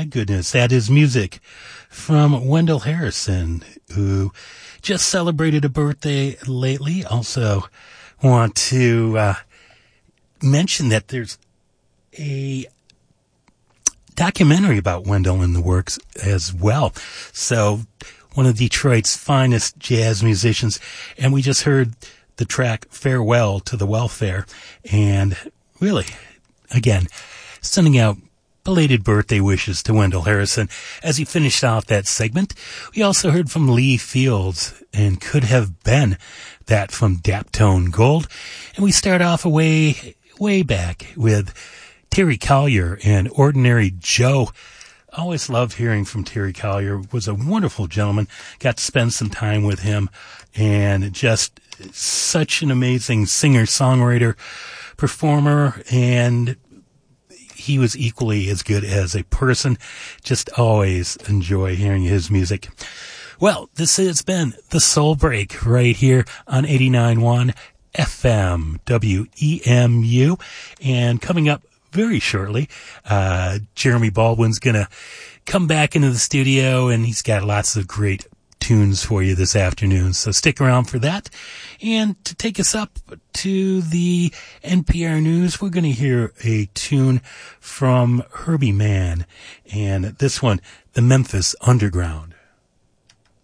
goodness, that is music from Wendell Harrison, who just celebrated a birthday lately. Also want to mention that there's a documentary about Wendell in the works as well. So one of Detroit's finest jazz musicians, and we just heard the track Farewell to the Welfare, and really, again, sending out belated birthday wishes to Wendell Harrison. As he finished off that segment, we also heard from Lee Fields and Could Have Been, that from Daptone Gold. And we start off way back with Terry Collier and Ordinary Joe. Always loved hearing from Terry Collier. Was a wonderful gentleman. Got to spend some time with him, and just such an amazing singer, songwriter, performer, and he was equally as good as a person. Just always enjoy hearing his music. Well, this has been The Soul Break right here on 89.1 FM WEMU. And coming up very shortly, Jeremy Baldwin's going to come back into the studio, and he's got lots of great tunes for you this afternoon. So stick around for that. And to take us up to the NPR News, we're going to hear a tune from Herbie Mann. And this one, the Memphis Underground.